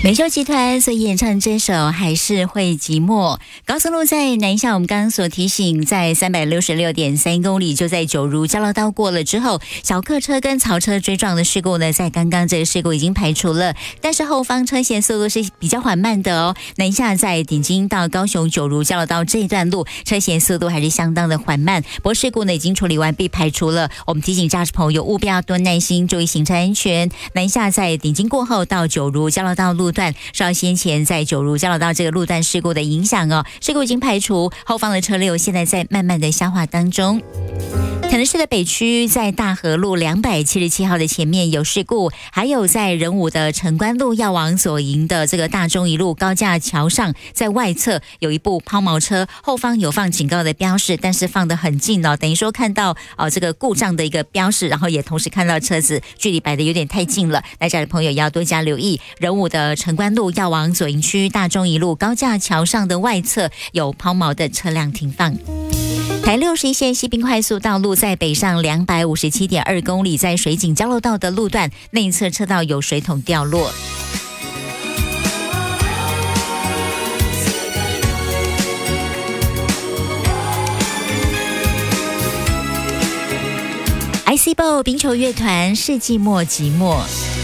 美秀集团所演唱这首还是会寂寞。高速路在南向，我们刚刚所提醒，在 366.3 公里，就在九如交流道过了之后，小客车跟槽车追撞的事故呢，在刚刚这个事故已经排除了，但是后方车线速度是比较缓慢的哦。南下在顶金到高雄九如交流道这一段路，车线速度还是相当的缓慢，不过事故呢已经处理完毕排除了。我们提醒驾驶朋友务必要多耐心，注意行车安全。南下在顶金过后到九如交流道路段，受先前在九如交流道这个路段事故的影响哦，事故已经排除，后方的车流现在在慢慢的消化当中。台南市的北区在大河路277号的前面有事故，还有在仁武的城关路要往左营的这个大中一路高架桥上，在外侧有一部抛锚车，后方有放警告的标示，但是放得很近哦，等于说看到这个故障的一个标示，然后也同时看到车子距离摆得有点太近了，来家的朋友要多加留意。仁武的城关路要往左营区大中一路高架桥上的外侧有抛锚的车辆停放。台61线西滨快速道路在北上257.2公里，在水井交流道的路段内侧车道有水桶掉落。ICBO 冰球乐团世纪末寂寞。